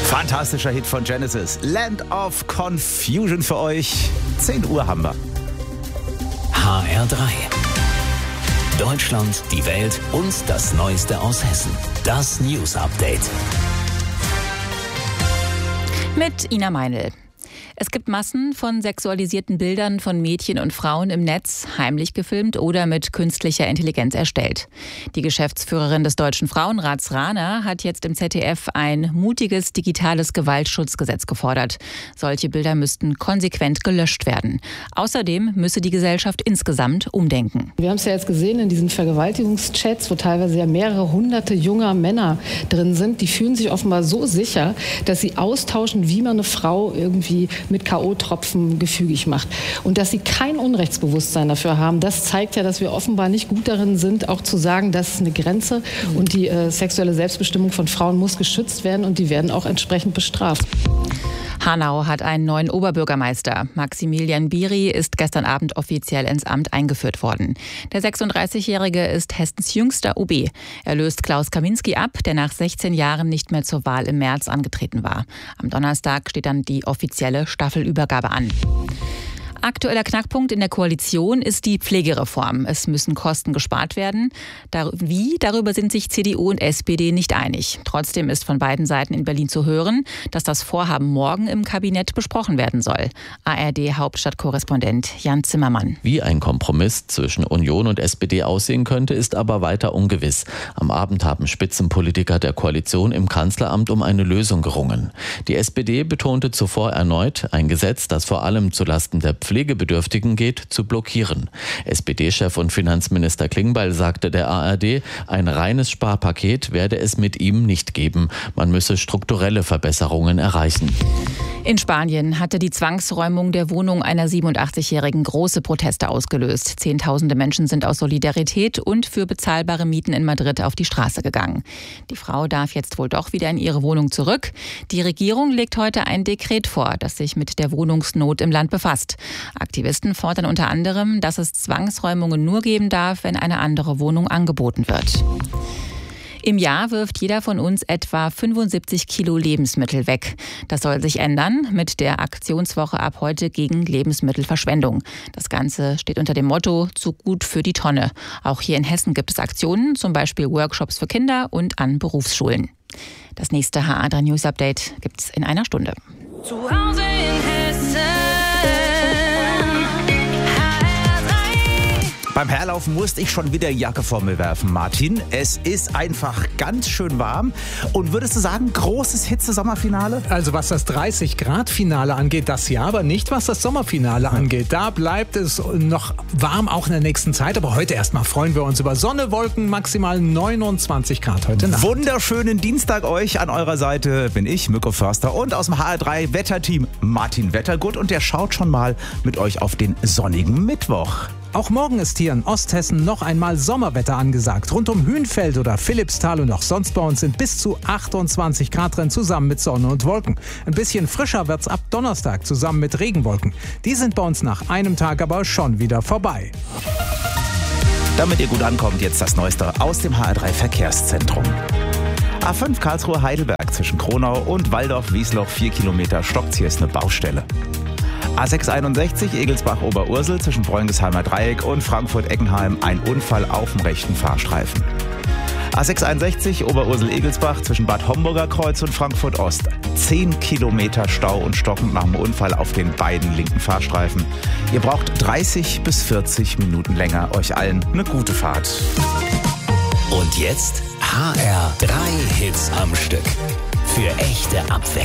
Fantastischer Hit von Genesis. Land of Confusion für euch. 10 Uhr haben wir. HR3. Deutschland, die Welt und das Neueste aus Hessen. Das News Update. Mit Ina Meinl. Es gibt Massen von sexualisierten Bildern von Mädchen und Frauen im Netz, heimlich gefilmt oder mit künstlicher Intelligenz erstellt. Die Geschäftsführerin des Deutschen Frauenrats Rana hat jetzt im ZDF ein mutiges digitales Gewaltschutzgesetz gefordert. Solche Bilder müssten konsequent gelöscht werden. Außerdem müsse die Gesellschaft insgesamt umdenken. Wir haben es ja jetzt gesehen in diesen Vergewaltigungschats, wo teilweise ja mehrere hunderte junger Männer drin sind. Die fühlen sich offenbar so sicher, dass sie austauschen, wie man eine Frau irgendwie mit K.O.-Tropfen gefügig macht. Und dass sie kein Unrechtsbewusstsein dafür haben, das zeigt ja, dass wir offenbar nicht gut darin sind, auch zu sagen, das ist eine Grenze und die sexuelle Selbstbestimmung von Frauen muss geschützt werden und die werden auch entsprechend bestraft. Hanau hat einen neuen Oberbürgermeister. Maximilian Biri ist gestern Abend offiziell ins Amt eingeführt worden. Der 36-Jährige ist Hessens jüngster OB. Er löst Klaus Kaminski ab, der nach 16 Jahren nicht mehr zur Wahl im März angetreten war. Am Donnerstag steht dann die offizielle Staffelübergabe an. Aktueller Knackpunkt in der Koalition ist die Pflegereform. Es müssen Kosten gespart werden. Darüber sind sich CDU und SPD nicht einig. Trotzdem ist von beiden Seiten in Berlin zu hören, dass das Vorhaben morgen im Kabinett besprochen werden soll. ARD-Hauptstadtkorrespondent Jan Zimmermann. Wie ein Kompromiss zwischen Union und SPD aussehen könnte, ist aber weiter ungewiss. Am Abend haben Spitzenpolitiker der Koalition im Kanzleramt um eine Lösung gerungen. Die SPD betonte zuvor erneut, ein Gesetz, das vor allem zulasten der Pflegebedürftigen geht, zu blockieren. SPD-Chef und Finanzminister Klingbeil sagte der ARD, ein reines Sparpaket werde es mit ihm nicht geben. Man müsse strukturelle Verbesserungen erreichen. In Spanien hatte die Zwangsräumung der Wohnung einer 87-Jährigen große Proteste ausgelöst. Zehntausende Menschen sind aus Solidarität und für bezahlbare Mieten in Madrid auf die Straße gegangen. Die Frau darf jetzt wohl doch wieder in ihre Wohnung zurück. Die Regierung legt heute ein Dekret vor, das sich mit der Wohnungsnot im Land befasst. Aktivisten fordern unter anderem, dass es Zwangsräumungen nur geben darf, wenn eine andere Wohnung angeboten wird. Im Jahr wirft jeder von uns etwa 75 Kilo Lebensmittel weg. Das soll sich ändern mit der Aktionswoche ab heute gegen Lebensmittelverschwendung. Das Ganze steht unter dem Motto "Zu gut für die Tonne". Auch hier in Hessen gibt es Aktionen, zum Beispiel Workshops für Kinder und an Berufsschulen. Das nächste HR3 News Update gibt's in einer Stunde. Zu Hause in Hessen. Beim Herlaufen musste ich schon wieder Jacke vor mir werfen, Martin. Es ist einfach ganz schön warm. Und würdest du sagen, großes Hitze-Sommerfinale? Also was das 30-Grad-Finale angeht, das ja, aber nicht was das Sommerfinale angeht. Da bleibt es noch warm, auch in der nächsten Zeit. Aber heute erstmal freuen wir uns über Sonne, Wolken, maximal 29 Grad heute Nacht. Wunderschönen Dienstag euch. An eurer Seite bin ich, Mirko Förster, und aus dem HR3 Wetterteam Martin Wettergut. Und der schaut schon mal mit euch auf den sonnigen Mittwoch. Auch morgen ist hier in Osthessen noch einmal Sommerwetter angesagt. Rund um Hünfeld oder Philippsthal und auch sonst bei uns sind bis zu 28 Grad drin, zusammen mit Sonne und Wolken. Ein bisschen frischer wird's ab Donnerstag, zusammen mit Regenwolken. Die sind bei uns nach einem Tag aber schon wieder vorbei. Damit ihr gut ankommt, jetzt das Neueste aus dem HR3 Verkehrszentrum. A5 Karlsruhe-Heidelberg zwischen Kronau und Waldorf-Wiesloch 4 Kilometer stockt's, hier ist eine Baustelle. A661 Egelsbach-Oberursel zwischen Bräunisheimer Dreieck und Frankfurt-Eckenheim, ein Unfall auf dem rechten Fahrstreifen. A661 Oberursel-Egelsbach zwischen Bad Homburger Kreuz und Frankfurt-Ost. 10 Kilometer Stau und stockend nach dem Unfall auf den beiden linken Fahrstreifen. Ihr braucht 30 bis 40 Minuten länger. Euch allen eine gute Fahrt. Und jetzt HR3 Hits am Stück. Für echte Abwechslung.